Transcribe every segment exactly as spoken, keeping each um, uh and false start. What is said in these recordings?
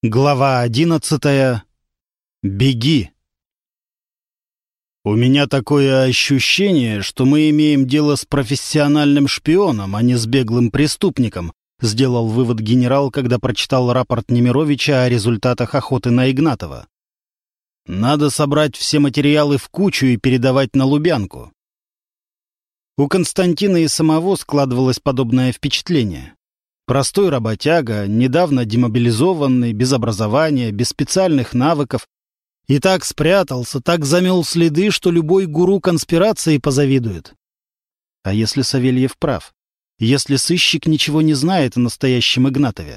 Глава одиннадцатая. Беги. У меня такое ощущение, что мы имеем дело с профессиональным шпионом, а не с беглым преступником, сделал вывод генерал, когда прочитал рапорт Немировича о результатах охоты на Игнатова. Надо собрать все материалы в кучу и передавать на Лубянку. У Константина и самого складывалось подобное впечатление. Простой работяга, недавно демобилизованный, без образования, без специальных навыков, и так спрятался, так замел следы, что любой гуру конспирации позавидует. А если Савельев прав? Если сыщик ничего не знает о настоящем Игнатове?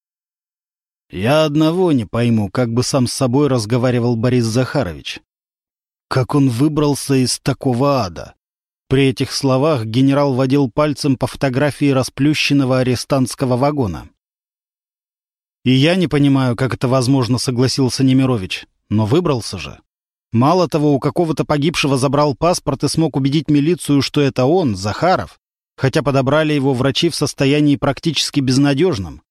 Я одного не пойму, как бы сам с собой разговаривал Борис Захарович. Как он выбрался из такого ада? При этих словах генерал водил пальцем по фотографии расплющенного арестантского вагона. «И я не понимаю, как это возможно», — согласился Немирович. «Но выбрался же. Мало того, у какого-то погибшего забрал паспорт и смог убедить милицию, что это он, Захаров, хотя подобрали его врачи в состоянии практически безнадежном».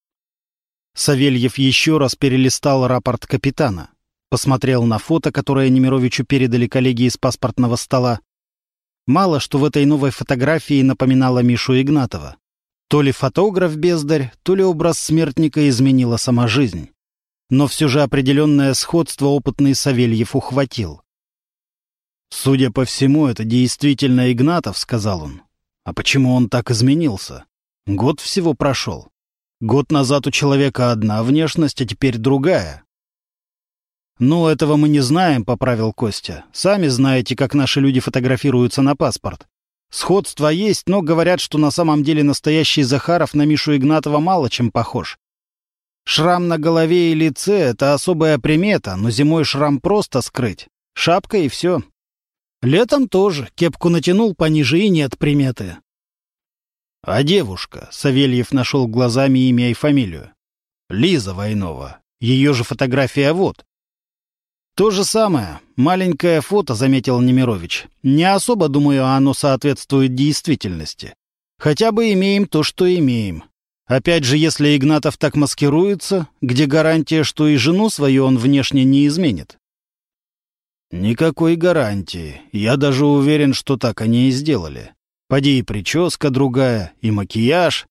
Савельев еще раз перелистал рапорт капитана, посмотрел на фото, которое Немировичу передали коллеги из паспортного стола. Мало что в этой новой фотографии напоминало Мишу Игнатова. То ли фотограф-бездарь, то ли образ смертника изменила сама жизнь. Но все же определенное сходство опытный Савельев ухватил. «Судя по всему, это действительно Игнатов», — сказал он. «А почему он так изменился? Год всего прошел. Год назад у человека одна внешность, а теперь другая». «Ну, этого мы не знаем», — поправил Костя. «Сами знаете, как наши люди фотографируются на паспорт. Сходство есть, но говорят, что на самом деле настоящий Захаров на Мишу Игнатова мало чем похож. Шрам на голове и лице — это особая примета, но зимой шрам просто скрыть. Шапка и все. Летом тоже. Кепку натянул пониже и нет приметы». «А девушка?» — Савельев нашел глазами имя и фамилию. «Лиза Войнова. Ее же фотография вот». «То же самое. Маленькое фото», — заметил Немирович. «Не особо, думаю, оно соответствует действительности. Хотя бы имеем то, что имеем. Опять же, если Игнатов так маскируется, где гарантия, что и жену свою он внешне не изменит?» «Никакой гарантии. Я даже уверен, что так они и сделали. Поди и прическа другая, и макияж.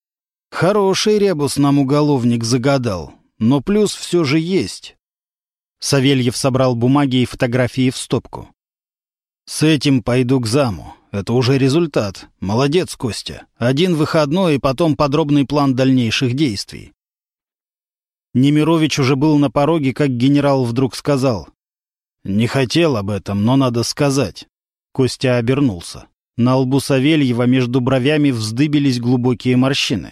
Хороший ребус нам уголовник загадал, но плюс все же есть». Савельев собрал бумаги и фотографии в стопку. «С этим пойду к заму. Это уже результат. Молодец, Костя. Один выходной и потом подробный план дальнейших действий». Немирович уже был на пороге, как генерал вдруг сказал. «Не хотел об этом, но надо сказать». Костя обернулся. На лбу Савельева между бровями вздыбились глубокие морщины.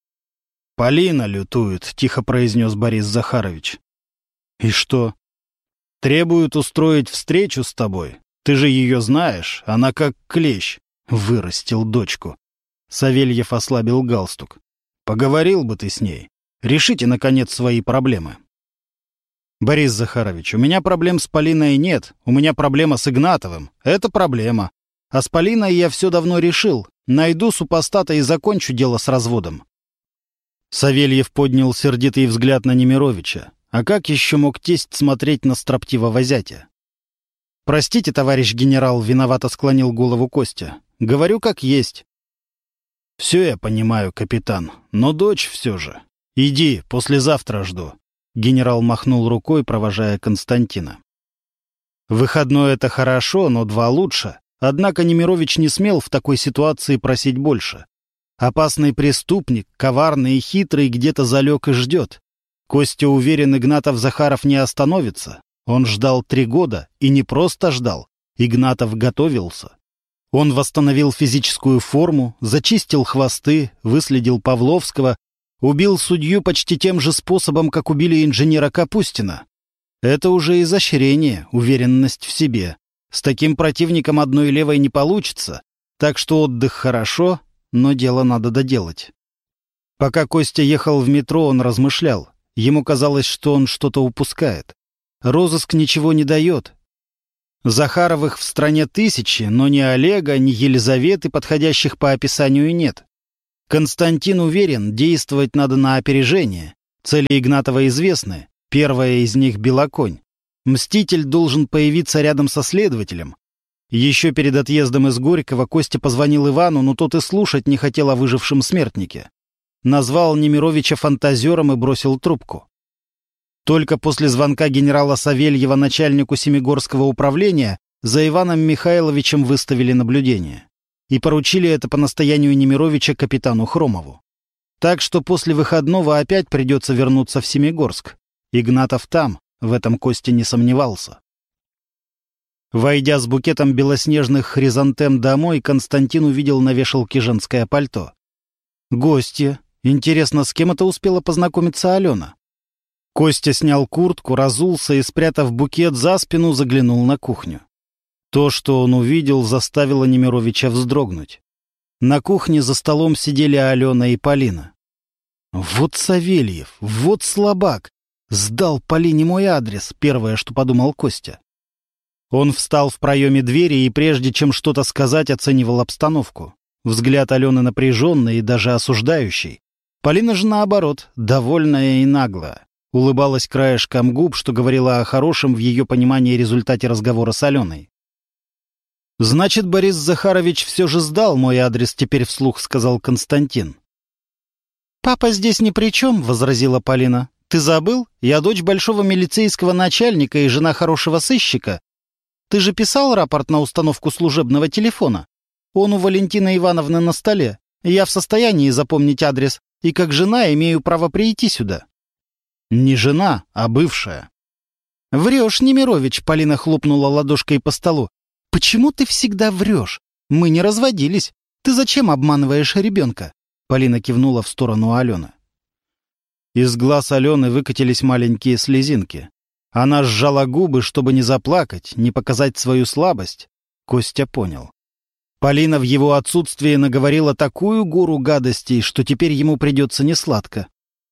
«Полина лютует», — тихо произнес Борис Захарович. «И что?» «Требуют устроить встречу с тобой. Ты же ее знаешь, она как клещ. Вырастил дочку». Савельев ослабил галстук. «Поговорил бы ты с ней. Решите, наконец, свои проблемы». «Борис Захарович, у меня проблем с Полиной нет. У меня проблема с Игнатовым. Это проблема. А с Полиной я все давно решил. Найду супостата и закончу дело с разводом». Савельев поднял сердитый взгляд на Немировича. А как еще мог тесть смотреть на строптивого зятя? «Простите, товарищ генерал», — виновато склонил голову Костя. «Говорю, как есть». «Все я понимаю, капитан, но дочь все же. Иди, послезавтра жду». Генерал махнул рукой, провожая Константина. Выходной — это хорошо, но два лучше. Однако Немирович не смел в такой ситуации просить больше. Опасный преступник, коварный и хитрый, где-то залег и ждет. Костя уверен, Игнатов-Захаров не остановится. Он ждал три года, и не просто ждал. Игнатов готовился. Он восстановил физическую форму, зачистил хвосты, выследил Павловского, убил судью почти тем же способом, как убили инженера Капустина. Это уже изощрение, уверенность в себе. С таким противником одной левой не получится, так что отдых хорошо, но дело надо доделать. Пока Костя ехал в метро, он размышлял. Ему казалось, что он что-то упускает. Розыск ничего не дает. Захаровых в стране тысячи, но ни Олега, ни Елизаветы, подходящих по описанию, нет. Константин уверен, действовать надо на опережение. Цели Игнатова известны. Первая из них — Белоконь. Мститель должен появиться рядом со следователем. Еще перед отъездом из Горького Костя позвонил Ивану, но тот и слушать не хотел о выжившем смертнике. Назвал Немировича фантазером и бросил трубку. Только после звонка генерала Савельева начальнику Семигорского управления за Иваном Михайловичем выставили наблюдение. И поручили это по настоянию Немировича капитану Хромову. Так что после выходного опять придется вернуться в Семигорск. Игнатов там, в этом Костя не сомневался. Войдя с букетом белоснежных хризантем домой, Константин увидел на вешалке женское пальто. Гостья. Интересно, с кем это успела познакомиться Алена? Костя снял куртку, разулся и, спрятав букет за спину, заглянул на кухню. То, что он увидел, заставило Немировича вздрогнуть. На кухне за столом сидели Алена и Полина. «Вот Савельев, вот слабак! Сдал Полине мой адрес», — первое, что подумал Костя. Он встал в проеме двери и, прежде чем что-то сказать, оценивал обстановку. Взгляд Алены напряженный и даже осуждающий. Полина же, наоборот, довольная и наглая. Улыбалась краешком губ, что говорила о хорошем в ее понимании результате разговора с Аленой. «Значит, Борис Захарович все же сдал мой адрес теперь вслух», — сказал Константин. «Папа здесь ни при чем», — возразила Полина. «Ты забыл? Я дочь большого милицейского начальника и жена хорошего сыщика. Ты же писал рапорт на установку служебного телефона? Он у Валентины Ивановны на столе. Я в состоянии запомнить адрес, и как жена имею право прийти сюда». «Не жена, а бывшая». «Врешь, Немирович», — Полина хлопнула ладошкой по столу. «Почему ты всегда врешь? Мы не разводились. Ты зачем обманываешь ребенка?» Полина кивнула в сторону Алены. Из глаз Алены выкатились маленькие слезинки. Она сжала губы, чтобы не заплакать, не показать свою слабость. Костя понял. Полина в его отсутствие наговорила такую гору гадостей, что теперь ему придется несладко.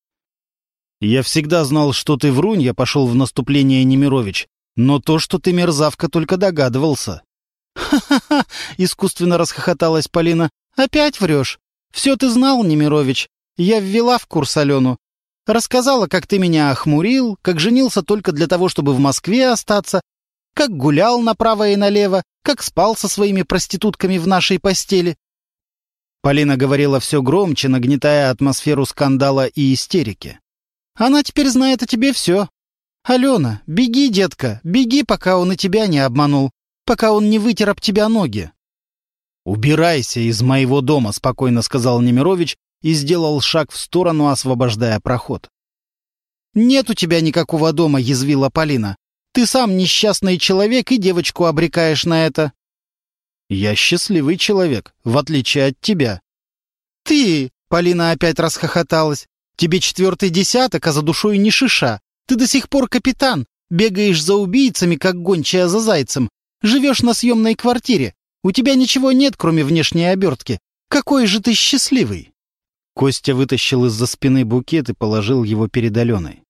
«Я всегда знал, что ты врунья», — пошел в наступление Немирович. «Но то, что ты мерзавка, только догадывался». «Ха-ха-ха!» — искусственно расхохоталась Полина. «Опять врешь? Все ты знал, Немирович. Я ввела в курс Алену. Рассказала, как ты меня охмурил, как женился только для того, чтобы в Москве остаться, как гулял направо и налево, как спал со своими проститутками в нашей постели». Полина говорила все громче, нагнетая атмосферу скандала и истерики. «Она теперь знает о тебе все. Алена, беги, детка, беги, пока он и тебя не обманул, пока он не вытер об тебя ноги». «Убирайся из моего дома», — спокойно сказал Немирович и сделал шаг в сторону, освобождая проход. «Нет у тебя никакого дома», — язвила Полина. «Ты сам несчастный человек и девочку обрекаешь на это». «Я счастливый человек, в отличие от тебя». «Ты», — Полина опять расхохоталась, «тебе четвертый десяток, а за душой ни шиша. Ты до сих пор капитан, бегаешь за убийцами, как гончая за зайцем, живешь на съемной квартире. У тебя ничего нет, кроме внешней обертки. Какой же ты счастливый!» Костя вытащил из-за спины букет и положил его перед Аленой.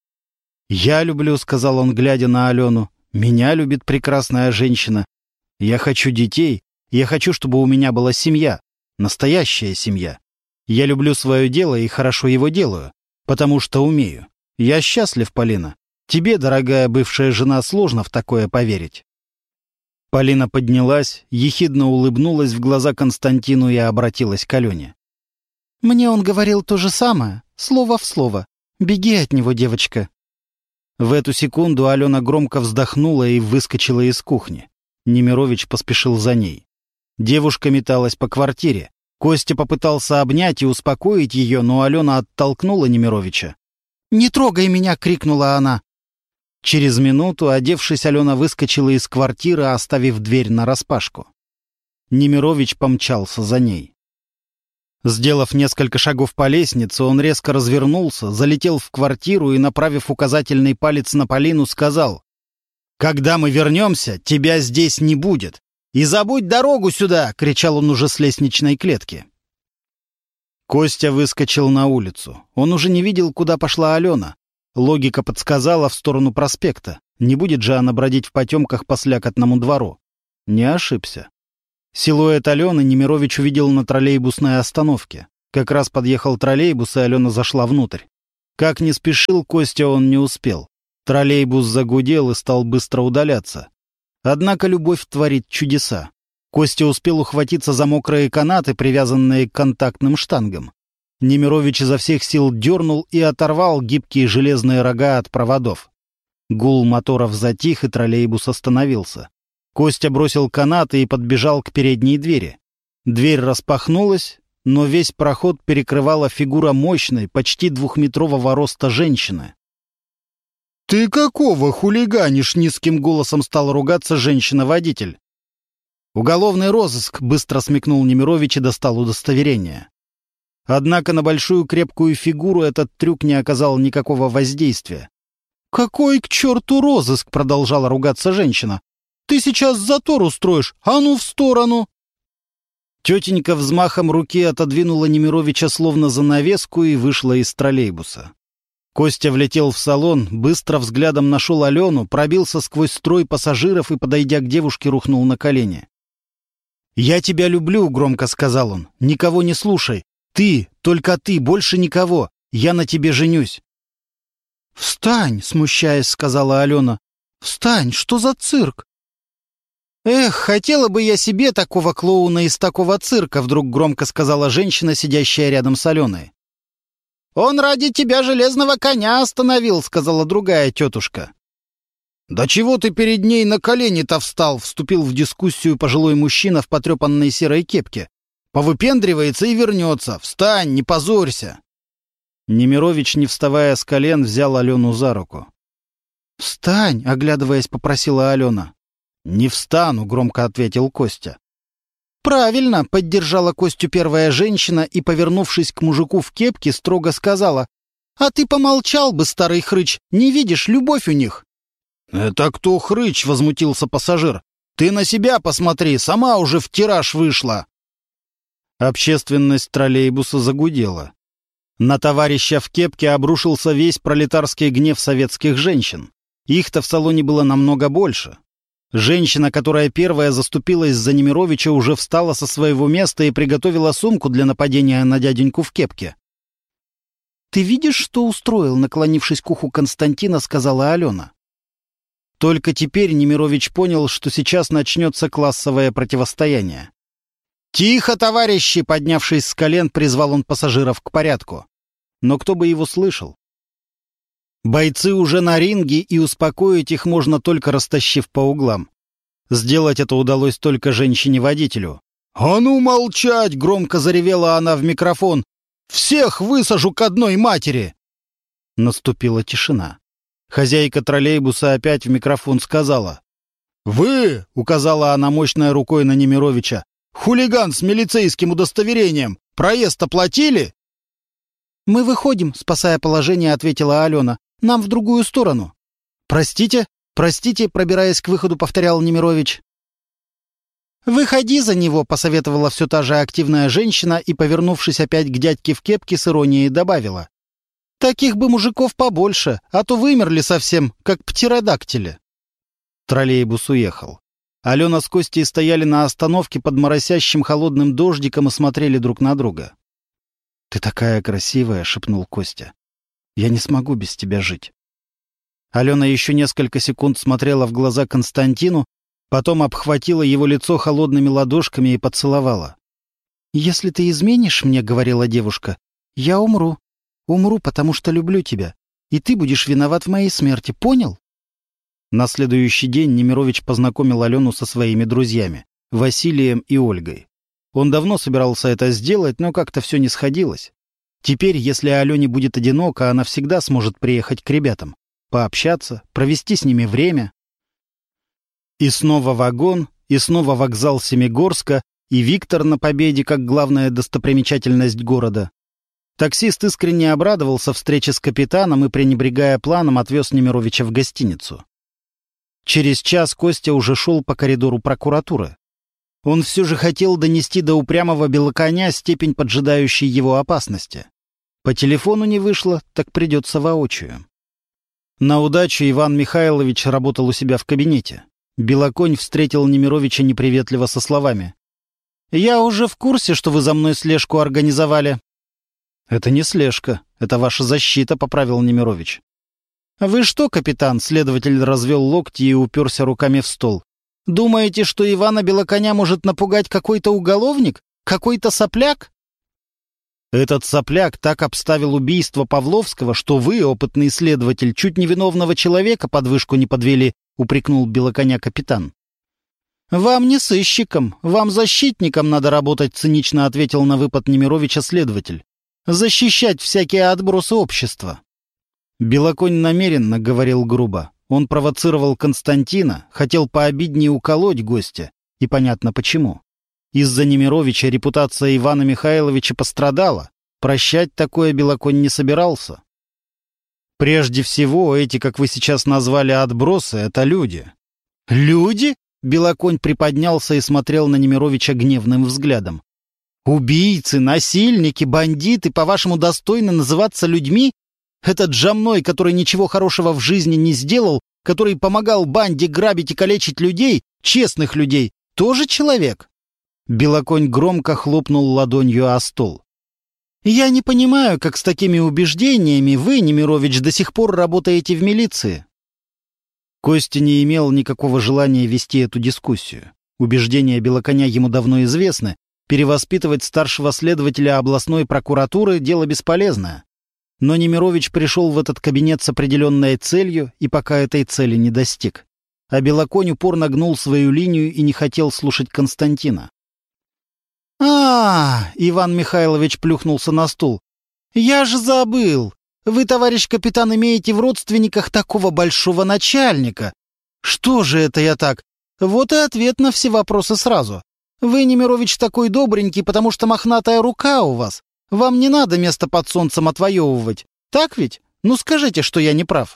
«Я люблю», — сказал он, глядя на Алену. «Меня любит прекрасная женщина. Я хочу детей. Я хочу, чтобы у меня была семья. Настоящая семья. Я люблю свое дело и хорошо его делаю, потому что умею. Я счастлив, Полина. Тебе, дорогая бывшая жена, сложно в такое поверить». Полина поднялась, ехидно улыбнулась в глаза Константину и обратилась к Алене. «Мне он говорил то же самое, слово в слово. Беги от него, девочка». В эту секунду Алена громко вздохнула и выскочила из кухни. Немирович поспешил за ней. Девушка металась по квартире. Костя попытался обнять и успокоить ее, но Алена оттолкнула Немировича. «Не трогай меня!» — крикнула она. Через минуту, одевшись, Алена выскочила из квартиры, оставив дверь нараспашку. Немирович помчался за ней. Сделав несколько шагов по лестнице, он резко развернулся, залетел в квартиру и, направив указательный палец на Полину, сказал: «Когда мы вернемся, тебя здесь не будет. И забудь дорогу сюда!» — кричал он уже с лестничной клетки. Костя выскочил на улицу. Он уже не видел, куда пошла Алена. Логика подсказала в сторону проспекта. Не будет же она бродить в потемках по слякотному двору. Не ошибся. Силуэт Алены Немирович увидел на троллейбусной остановке. Как раз подъехал троллейбус, и Алена зашла внутрь. Как ни спешил Костя, он не успел. Троллейбус загудел и стал быстро удаляться. Однако любовь творит чудеса. Костя успел ухватиться за мокрые канаты, привязанные к контактным штангам. Немирович изо всех сил дернул и оторвал гибкие железные рога от проводов. Гул моторов затих, и троллейбус остановился. Костя бросил канаты и подбежал к передней двери. Дверь распахнулась, но весь проход перекрывала фигура мощной, почти двухметрового роста женщины. «Ты какого хулиганишь?» — низким голосом стал ругаться женщина-водитель. «Уголовный розыск», — быстро смекнул Немирович и достал удостоверение. Однако на большую крепкую фигуру этот трюк не оказал никакого воздействия. «Какой к черту розыск?» — продолжала ругаться женщина. «Ты сейчас затор устроишь, а ну в сторону!» Тетенька взмахом руки отодвинула Немировича словно занавеску и вышла из троллейбуса. Костя влетел в салон, быстро взглядом нашел Алену, пробился сквозь строй пассажиров и, подойдя к девушке, рухнул на колени. «Я тебя люблю», — громко сказал он. «Никого не слушай. Ты, только ты, больше никого. Я на тебе женюсь». «Встань», — смущаясь, сказала Алена. «Встань, что за цирк?» «Эх, хотела бы я себе такого клоуна из такого цирка», — вдруг громко сказала женщина, сидящая рядом с Аленой. «Он ради тебя железного коня остановил», — сказала другая тетушка. «Да чего ты перед ней на колени-то встал?» — вступил в дискуссию пожилой мужчина в потрепанной серой кепке. «Повыпендривается и вернется. Встань, не позорься!» Немирович, не вставая с колен, взял Алену за руку. «Встань!» — оглядываясь, попросила Алена. «Не встану!» — громко ответил Костя. «Правильно!» — поддержала Костю первая женщина и, повернувшись к мужику в кепке, строго сказала. «А ты помолчал бы, старый хрыч! Не видишь, любовь у них!» «Это кто хрыч?» — возмутился пассажир. «Ты на себя посмотри, сама уже в тираж вышла!» Общественность троллейбуса загудела. На товарища в кепке обрушился весь пролетарский гнев советских женщин. Их-то в салоне было намного больше. Женщина, которая первая заступилась за Немировича, уже встала со своего места и приготовила сумку для нападения на дяденьку в кепке. «Ты видишь, что устроил?» — наклонившись к уху Константина, сказала Алена. Только теперь Немирович понял, что сейчас начнется классовое противостояние. «Тихо, товарищи!» — поднявшись с колен, призвал он пассажиров к порядку. Но кто бы его слышал? Бойцы уже на ринге, и успокоить их можно только растащив по углам. Сделать это удалось только женщине-водителю. «А ну молчать!» — громко заревела она в микрофон. «Всех высажу к одной матери!» Наступила тишина. Хозяйка троллейбуса опять в микрофон сказала. «Вы!» — указала она мощной рукой на Немировича. «Хулиган с милицейским удостоверением! Проезд оплатили?» «Мы выходим», — спасая положение, ответила Алена. «Нам в другую сторону». «Простите, простите», — пробираясь к выходу, повторял Немирович. «Выходи за него», — посоветовала все та же активная женщина и, повернувшись опять к дядьке в кепке, с иронией добавила. «Таких бы мужиков побольше, а то вымерли совсем, как птеродактили». Троллейбус уехал. Алена с Костей стояли на остановке под моросящим холодным дождиком и смотрели друг на друга. «Ты такая красивая», — шепнул Костя. «Я не смогу без тебя жить». Алена еще несколько секунд смотрела в глаза Константину, потом обхватила его лицо холодными ладошками и поцеловала. «Если ты изменишь мне, — говорила девушка, — я умру. Умру, потому что люблю тебя, и ты будешь виноват в моей смерти, понял?» На следующий день Немирович познакомил Алену со своими друзьями, Василием и Ольгой. Он давно собирался это сделать, но как-то все не сходилось. Теперь, если Алене будет одиноко, она всегда сможет приехать к ребятам, пообщаться, провести с ними время. И снова вагон, и снова вокзал Семигорска, и Виктор на Победе как главная достопримечательность города. Таксист искренне обрадовался встрече с капитаном и, пренебрегая планом, отвез Немировича в гостиницу. Через час Костя уже шел по коридору прокуратуры. Он все же хотел донести до упрямого белоконя степень поджидающей его опасности. По телефону не вышло, так придется воочию. На удачу Иван Михайлович работал у себя в кабинете. Белоконь встретил Немировича неприветливо со словами. «Я уже в курсе, что вы за мной слежку организовали». «Это не слежка, это ваша защита», — поправил Немирович. «Вы что, капитан?» — следователь развел локти и уперся руками в стол. «Думаете, что Ивана Белоконя может напугать какой-то уголовник? Какой-то сопляк?» «Этот сопляк так обставил убийство Павловского, что вы, опытный следователь, чуть невиновного человека под вышку не подвели», — упрекнул Белоконя капитан. «Вам не сыщиком, вам защитником надо работать», — цинично ответил на выпад Немировича следователь. «Защищать всякие отбросы общества». Белоконь намеренно говорил грубо. Он провоцировал Константина, хотел пообиднее уколоть гостя, и понятно почему. Из-за Немировича репутация Ивана Михайловича пострадала. Прощать такое Белоконь не собирался. Прежде всего, эти, как вы сейчас назвали, отбросы — это люди. «Люди?» — Белоконь приподнялся и смотрел на Немировича гневным взглядом. «Убийцы, насильники, бандиты, по-вашему, достойны называться людьми? Этот Жамной, который ничего хорошего в жизни не сделал, который помогал банде грабить и калечить людей, честных людей, тоже человек?» Белоконь громко хлопнул ладонью о стол. «Я не понимаю, как с такими убеждениями вы, Немирович, до сих пор работаете в милиции». Костя не имел никакого желания вести эту дискуссию. Убеждения Белоконя ему давно известны. Перевоспитывать старшего следователя областной прокуратуры — дело бесполезное. Но Немирович пришел в этот кабинет с определенной целью и пока этой цели не достиг. А Белоконь упорно гнул свою линию и не хотел слушать Константина. а, -а, -а Иван Михайлович плюхнулся на стул. «Я же забыл! Вы, товарищ капитан, имеете в родственниках такого большого начальника! Что же это я так? Вот и ответ на все вопросы сразу. Вы, Немирович, такой добренький, потому что мохнатая рука у вас. Вам не надо место под солнцем отвоевывать. Так ведь? Ну скажите, что я не прав».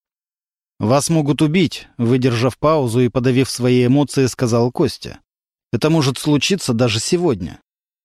«Вас могут убить», — выдержав паузу и подавив свои эмоции, сказал Костя. «Это может случиться даже сегодня».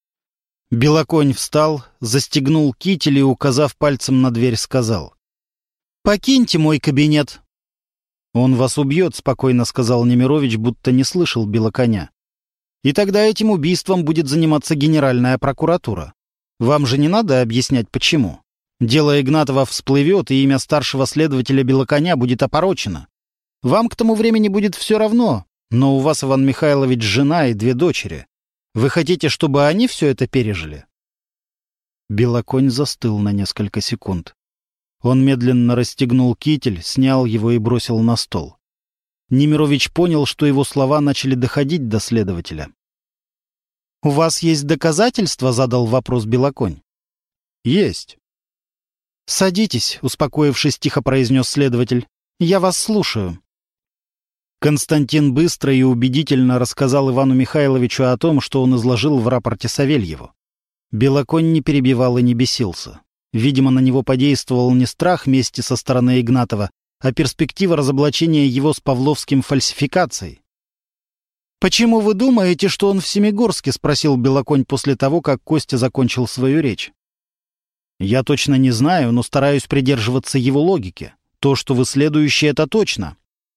Белоконь встал, застегнул китель и, указав пальцем на дверь, сказал: «Покиньте мой кабинет». «Он вас убьет», — спокойно сказал Немирович, будто не слышал Белоконя. «И тогда этим убийством будет заниматься Генеральная прокуратура. Вам же не надо объяснять, почему. Дело Игнатова всплывет, и имя старшего следователя Белоконя будет опорочено. Вам к тому времени будет все равно, но у вас, Иван Михайлович, жена и две дочери. Вы хотите, чтобы они все это пережили?» Белоконь застыл на несколько секунд. Он медленно расстегнул китель, снял его и бросил на стол. Немирович понял, что его слова начали доходить до следователя. «У вас есть доказательства?» — задал вопрос Белоконь. «Есть». «Садитесь», — успокоившись, тихо произнес следователь. «Я вас слушаю». Константин быстро и убедительно рассказал Ивану Михайловичу о том, что он изложил в рапорте Савельеву. Белоконь не перебивал и не бесился. Видимо, на него подействовал не страх мести со стороны Игнатова, а перспектива разоблачения его с Павловским фальсификацией. «Почему вы думаете, что он в Семигорске?» — спросил Белоконь после того, как Костя закончил свою речь. «Я точно не знаю, но стараюсь придерживаться его логики. То, что вы следующий, это точно».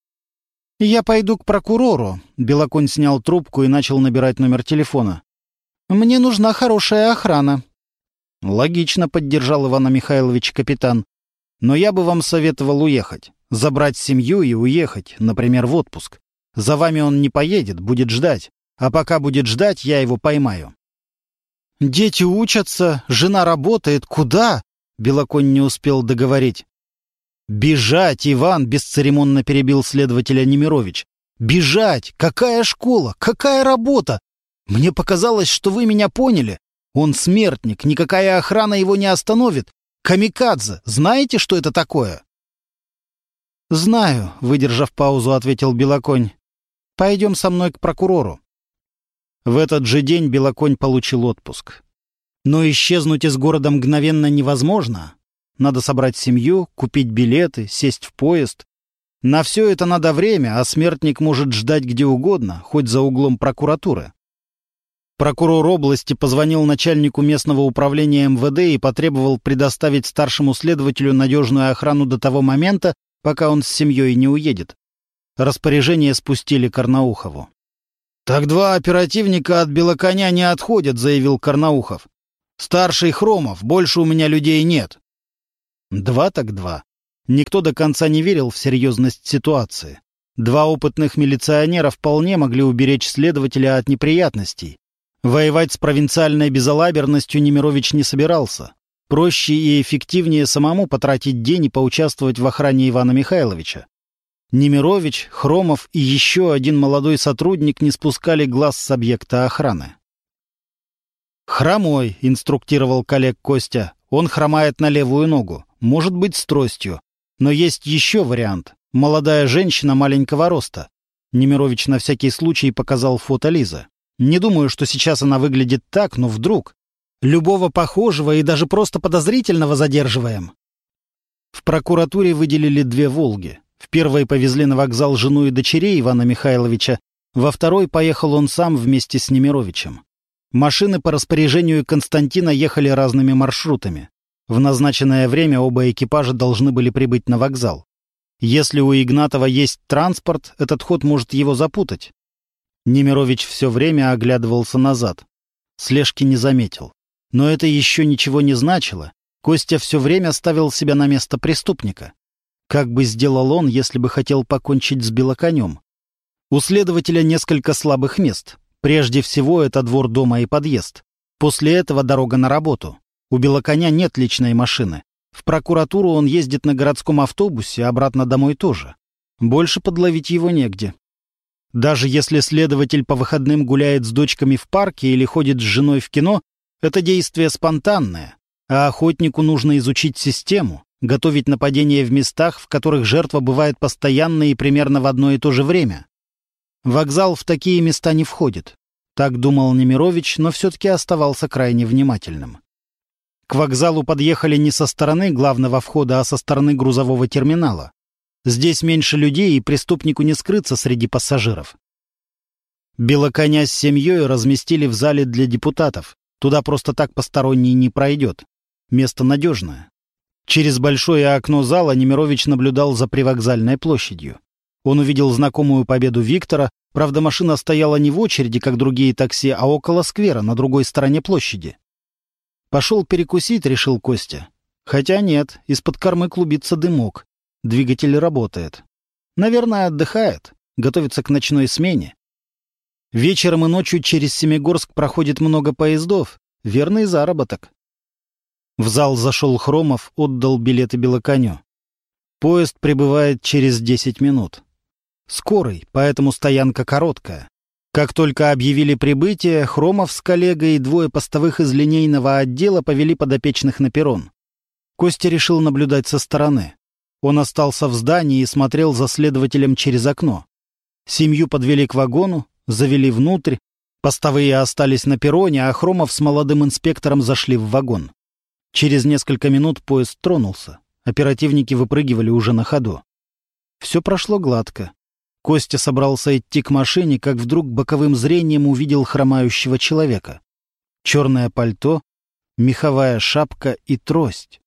«Я пойду к прокурору», — Белоконь снял трубку и начал набирать номер телефона. «Мне нужна хорошая охрана». «Логично», — поддержал Ивана Михайлович капитан. «Но я бы вам советовал уехать. Забрать семью и уехать, например, в отпуск. За вами он не поедет, будет ждать. А пока будет ждать, я его поймаю». «Дети учатся, жена работает. Куда?» Белоконь не успел договорить. «Бежать, Иван!» — бесцеремонно перебил следователя Немирович. «Бежать! Какая школа? Какая работа? Мне показалось, что вы меня поняли. Он смертник, никакая охрана его не остановит. Камикадзе! Знаете, что это такое?» «Знаю», — выдержав паузу, ответил Белоконь. «Пойдем со мной к прокурору». В этот же день Белоконь получил отпуск. Но исчезнуть из города мгновенно невозможно. Надо собрать семью, купить билеты, сесть в поезд. На все это надо время, а смертник может ждать где угодно, хоть за углом прокуратуры. Прокурор области позвонил начальнику местного управления эм вэ дэ и потребовал предоставить старшему следователю надежную охрану до того момента, пока он с семьей не уедет. Распоряжение спустили Карнаухову. «Так два оперативника от Белоконя не отходят», — заявил Карнаухов. «Старший Хромов, больше у меня людей нет». Два так два. Никто до конца не верил в серьезность ситуации. Два опытных милиционера вполне могли уберечь следователя от неприятностей. Воевать с провинциальной безалаберностью Немирович не собирался. Проще и эффективнее самому потратить день и поучаствовать в охране Ивана Михайловича. Немирович, Хромов и еще один молодой сотрудник не спускали глаз с объекта охраны. «Хромой», — инструктировал коллег Костя. «Он хромает на левую ногу, может быть, с тростью. Но есть еще вариант. Молодая женщина маленького роста». Немирович на всякий случай показал фото Лизы. «Не думаю, что сейчас она выглядит так, но вдруг. Любого похожего и даже просто подозрительного задерживаем». В прокуратуре выделили две «Волги». В первой повезли на вокзал жену и дочерей Ивана Михайловича, во второй поехал он сам вместе с Немировичем. Машины по распоряжению Константина ехали разными маршрутами. В назначенное время оба экипажа должны были прибыть на вокзал. Если у Игнатова есть транспорт, этот ход может его запутать. Немирович все время оглядывался назад. Слежки не заметил. Но это еще ничего не значило. Костя все время ставил себя на место преступника. Как бы сделал он, если бы хотел покончить с Белоконем? У следователя несколько слабых мест. Прежде всего, это двор дома и подъезд. После этого дорога на работу. У Белоконя нет личной машины. В прокуратуру он ездит на городском автобусе, обратно домой тоже. Больше подловить его негде. Даже если следователь по выходным гуляет с дочками в парке или ходит с женой в кино, это действие спонтанное. А охотнику нужно изучить систему, готовить нападения в местах, в которых жертва бывает постоянно и примерно в одно и то же время. Вокзал в такие места не входит. Так думал Немирович, но все-таки оставался крайне внимательным. К вокзалу подъехали не со стороны главного входа, а со стороны грузового терминала. Здесь меньше людей, и преступнику не скрыться среди пассажиров. Белоконя с семьей разместили в зале для депутатов. Туда просто так посторонний не пройдет. Место надежное. Через большое окно зала Немирович наблюдал за привокзальной площадью. Он увидел знакомую победу Виктора, правда, машина стояла не в очереди, как другие такси, а около сквера, на другой стороне площади. «Пошел перекусить», — решил Костя. Хотя нет, из-под кормы клубится дымок. Двигатель работает. Наверное, отдыхает, готовится к ночной смене. Вечером и ночью через Семигорск проходит много поездов. Верный заработок. В зал зашел Хромов, отдал билеты Белоконю. Поезд прибывает через десять минут. Скорый, поэтому стоянка короткая. Как только объявили прибытие, Хромов с коллегой и двое постовых из линейного отдела повели подопечных на перрон. Костя решил наблюдать со стороны. Он остался в здании и смотрел за следователем через окно. Семью подвели к вагону, завели внутрь. Постовые остались на перроне, а Хромов с молодым инспектором зашли в вагон. Через несколько минут поезд тронулся. Оперативники выпрыгивали уже на ходу. Все прошло гладко. Костя собрался идти к машине, как вдруг боковым зрением увидел хромающего человека. Черное пальто, меховая шапка и трость.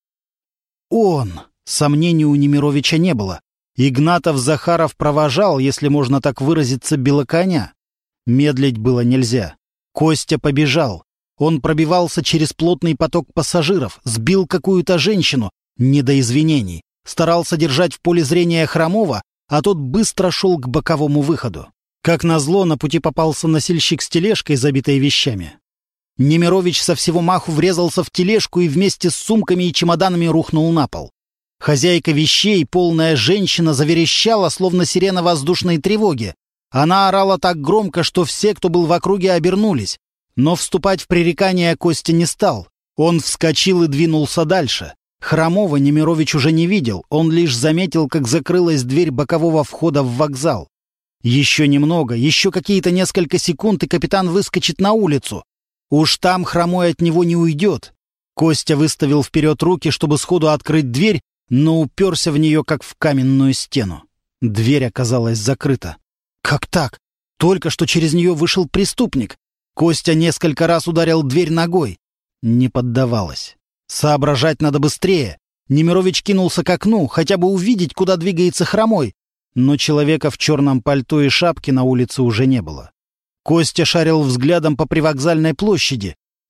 Он! Сомнений у Немировича не было. Игнатов-Захаров провожал, если можно так выразиться, Белоконя. Медлить было нельзя. Костя побежал. Он пробивался через плотный поток пассажиров, сбил какую-то женщину, не до извинений. Старался держать в поле зрения Хромова, а тот быстро шел к боковому выходу. Как назло, на пути попался носильщик с тележкой, забитой вещами. Немирович со всего маху врезался в тележку и вместе с сумками и чемоданами рухнул на пол. Хозяйка вещей, полная женщина, заверещала, словно сирена воздушной тревоги. Она орала так громко, что все, кто был в округе, обернулись. Но вступать в пререкания Костя не стал. Он вскочил и двинулся дальше. Хромова Немирович уже не видел, он лишь заметил, как закрылась дверь бокового входа в вокзал. Еще немного, еще какие-то несколько секунд, и капитан выскочит на улицу. Уж там Хромой от него не уйдет. Костя выставил вперед руки, чтобы сходу открыть дверь, но уперся в нее, как в каменную стену. Дверь оказалась закрыта. Как так? Только что через нее вышел преступник. Костя несколько раз ударил дверь ногой. Не поддавалась. Соображать надо быстрее. Немирович кинулся к окну, хотя бы увидеть, куда двигается Хромой. Но человека в черном пальто и шапке на улице уже не было. Костя шарил взглядом по привокзальной площади.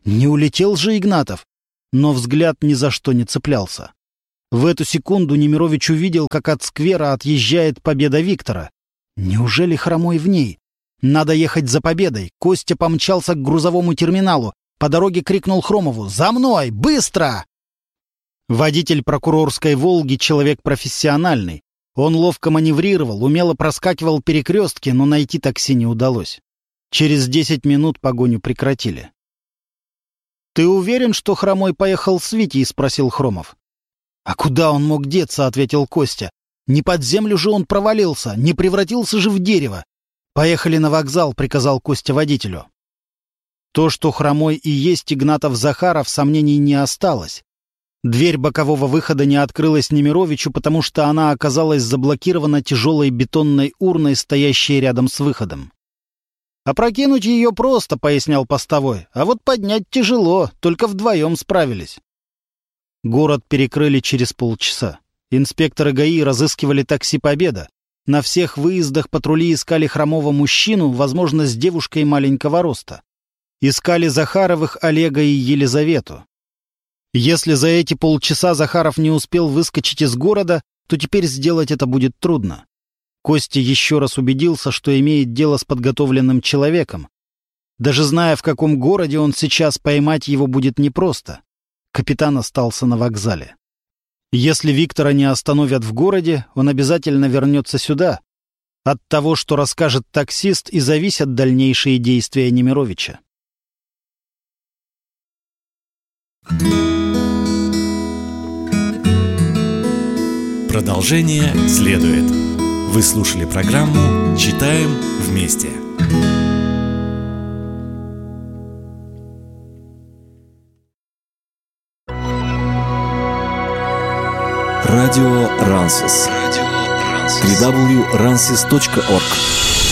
Не улетел же Игнатов? Но взгляд ни за что не цеплялся. В эту секунду Немирович увидел, как от сквера отъезжает Победа Виктора. Неужели Хромой в ней? Надо ехать за Победой. Костя помчался к грузовому терминалу. По дороге крикнул Хромову: «За мной! Быстро!» Водитель прокурорской «Волги» — человек профессиональный. Он ловко маневрировал, умело проскакивал перекрестки, но найти такси не удалось. Через десять минут погоню прекратили. «Ты уверен, что Хромой поехал с Витей?» — спросил Хромов. «А куда он мог деться?» — ответил Костя. «Не под землю же он провалился, не превратился же в дерево. Поехали на вокзал», — приказал Костя водителю. То, что Хромой и есть Игнатов-Захаров, сомнений не осталось. Дверь бокового выхода не открылась Немировичу, потому что она оказалась заблокирована тяжелой бетонной урной, стоящей рядом с выходом. «Опрокинуть ее просто», — пояснял постовой, «а вот поднять тяжело, только вдвоем справились». Город перекрыли через полчаса. Инспекторы ГАИ разыскивали такси «Победа». На всех выездах патрули искали хромого мужчину, возможно, с девушкой маленького роста. Искали Захаровых Олега и Елизавету. Если за эти полчаса Захаров не успел выскочить из города, то теперь сделать это будет трудно. Костя еще раз убедился, что имеет дело с подготовленным человеком. Даже зная, в каком городе он сейчас, поймать его будет непросто. Капитан остался на вокзале. Если Виктора не остановят в городе, он обязательно вернется сюда. От того, что расскажет таксист, и зависят дальнейшие действия Немировича. Продолжение следует. Вы слушали программу «Читаем вместе». Радио Рансис. дабл ю дабл ю дабл ю точка рансис точка орг